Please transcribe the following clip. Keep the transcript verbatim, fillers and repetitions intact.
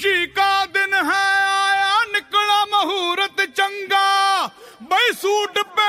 खुशी का दिन है, आया निकला मुहूर्त चंगा, भाई सूट पे